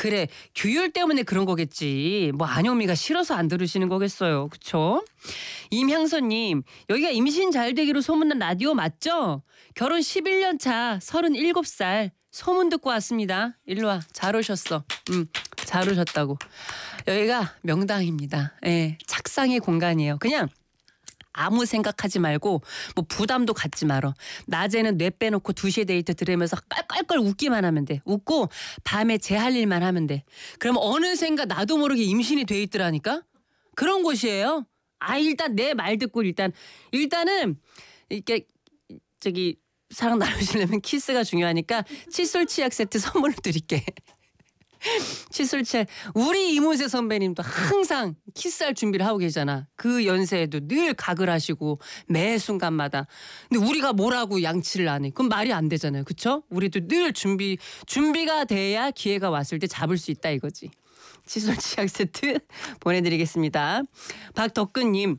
그래, 규율 때문에 그런 거겠지. 뭐 안영미가 싫어서 안 들으시는 거겠어요. 그쵸? 임향선님, 여기가 임신 잘 되기로 소문난 라디오 맞죠? 결혼 11년 차 37살 소문 듣고 왔습니다. 일로 와. 잘 오셨어. 잘 오셨다고. 여기가 명당입니다. 예, 착상의 공간이에요. 그냥 아무 생각하지 말고 뭐 부담도 갖지 말어. 낮에는 뇌 빼놓고 2시에 데이트 들으면서 깔깔깔 웃기만 하면 돼. 웃고 밤에 제 할 일만 하면 돼. 그럼 어느샌가 나도 모르게 임신이 돼 있더라니까. 그런 곳이에요. 일단 내 말 듣고 일단은 이렇게 저기 사랑 나누시려면 키스가 중요하니까 칫솔 치약 세트 선물로 드릴게. 칫솔 치약. 우리 이문세 선배님도 항상 키스할 준비를 하고 계잖아. 그 연세에도 늘 각을 하시고 매 순간마다. 근데 우리가 뭐라고 양치를 안 해. 그럼 말이 안 되잖아요. 그쵸? 우리도 늘 준비가 돼야 기회가 왔을 때 잡을 수 있다 이거지. 칫솔 치약 세트 보내드리겠습니다. 박덕근님.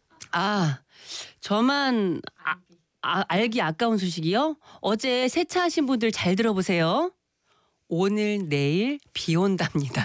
저만 알기 아까운 소식이요? 어제 세차하신 분들 잘 들어보세요. 오늘 내일 비 온답니다.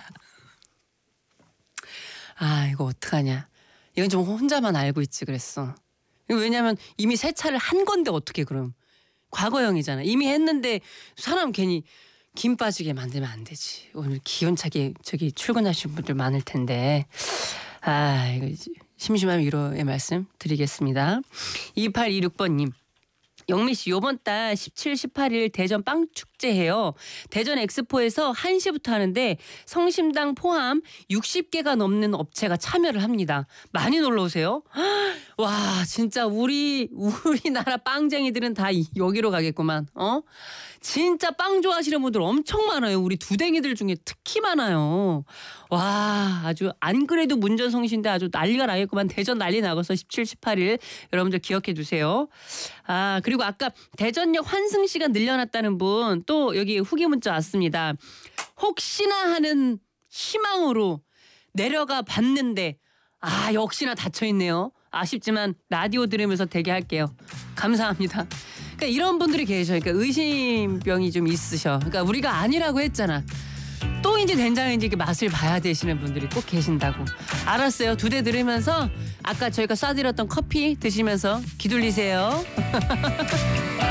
이거 어떡하냐. 이건 좀 혼자만 알고 있지 그랬어. 왜냐면 이미 세차를 한 건데 어떻게 그럼. 과거형이잖아. 이미 했는데 사람 괜히 김 빠지게 만들면 안 되지. 오늘 기온차게 출근하신 분들 많을 텐데. 이거 심심한 위로의 말씀 드리겠습니다. 2826번님. 영미 씨 요번 달 17, 18일 대전 빵축제해요. 대전 엑스포에서 1시부터 하는데 성심당 포함 60개가 넘는 업체가 참여를 합니다. 많이 놀러 오세요. 와 진짜 우리나라 빵쟁이들은 다 여기로 가겠구만. 진짜 빵 좋아하시는 분들 엄청 많아요. 우리 두댕이들 중에 특히 많아요. 와 아주 안 그래도 문전성시인데 아주 난리가 나겠구만. 대전 난리 나고서 17, 18일 여러분들 기억해 두세요. 그리고 아까 대전역 환승 시간 늘려놨다는 분 또 여기 후기 문자 왔습니다. 혹시나 하는 희망으로 내려가 봤는데 역시나 닫혀있네요. 아쉽지만 라디오 들으면서 대기할게요. 감사합니다. 그러니까 이런 분들이 계셔. 그러니까 의심병이 좀 있으셔. 그러니까 우리가 아니라고 했잖아. 또 이제 된장인지 맛을 봐야 되시는 분들이 꼭 계신다고. 알았어요. 2대 들으면서 아까 저희가 쏴드렸던 커피 드시면서 기둘리세요.